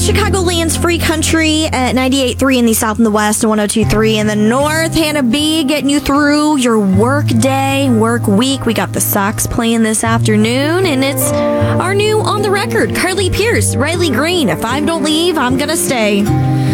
Chicagoland's Free Country at 98.3 in the South and the West and 102.3 in the North. Hannah B getting you through your work day, work week. We got the Sox playing this afternoon, and it's our new On the Record, Carly Pierce, Riley Green. If I don't leave, I'm going to stay.